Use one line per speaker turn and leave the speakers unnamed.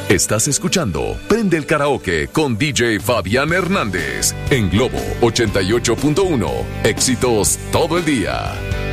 Estás escuchando Prende el Karaoke con DJ Fabián Hernández en Globo 88.1. Éxitos todo el día.